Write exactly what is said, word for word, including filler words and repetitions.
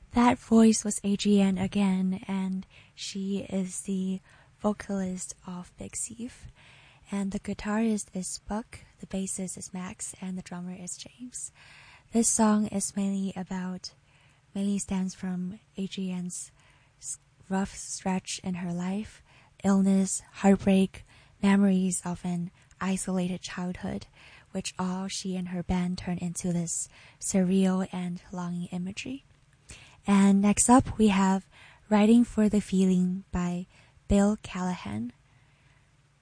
That voice was Adrienne again, and she is the vocalist of Big Thief. And the guitarist is Buck, the bassist is Max, and the drummer is James. This song is mainly about, mainly stems from Adrienne's rough stretch in her life, illness, heartbreak, memories of an isolated childhood, which all she and her band turn into this surreal and longing imagery. And next up we have Writing for the Feeling by Bill Callahan.